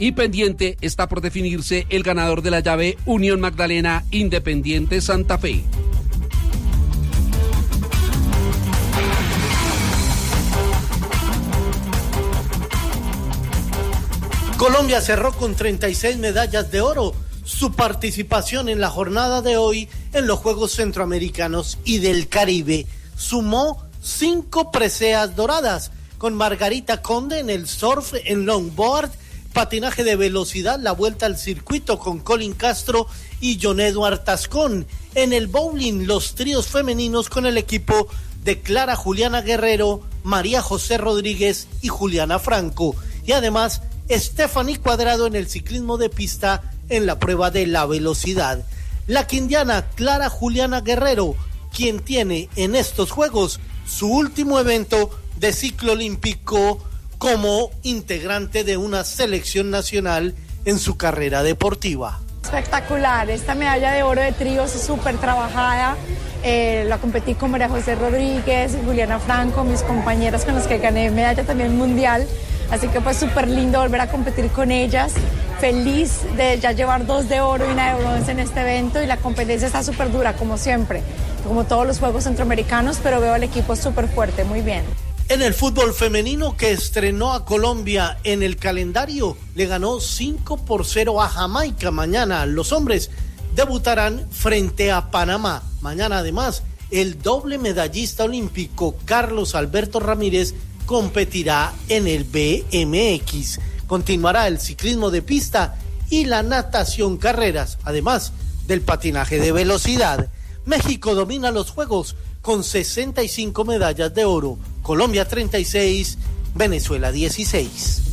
Y pendiente está por definirse el ganador de la llave Unión Magdalena Independiente Santa Fe. Colombia cerró con 36 medallas de oro su participación en la jornada de hoy en los Juegos Centroamericanos y del Caribe. Sumó 5 preseas doradas, con Margarita Conde en el surf, en longboard, patinaje de velocidad, la vuelta al circuito con Colin Castro y John Edward Tascón. En el bowling, los tríos femeninos con el equipo de Clara Juliana Guerrero, María José Rodríguez y Juliana Franco. Y además, Stephanie Cuadrado en el ciclismo de pista en la prueba de la velocidad. La quindiana Clara Juliana Guerrero, quien tiene en estos Juegos su último evento de ciclo olímpico como integrante de una selección nacional en su carrera deportiva. Espectacular, esta medalla de oro de tríos es súper trabajada. La competí con María José Rodríguez y Juliana Franco, mis compañeras con las que gané medalla también mundial. Así que fue súper lindo volver a competir con ellas. Feliz de ya llevar 2 de oro y 1 de bronce en este evento, y la competencia está súper dura, como siempre, como todos los Juegos Centroamericanos, pero veo al equipo súper fuerte, muy bien. En el fútbol femenino, que estrenó a Colombia en el calendario, le ganó 5-0 a Jamaica. Mañana los hombres debutarán frente a Panamá. Mañana además el doble medallista olímpico Carlos Alberto Ramírez competirá en el BMX. Continuará el ciclismo de pista y la natación carreras, además del patinaje de velocidad. México domina los Juegos con 65 medallas de oro, Colombia 36, Venezuela 16.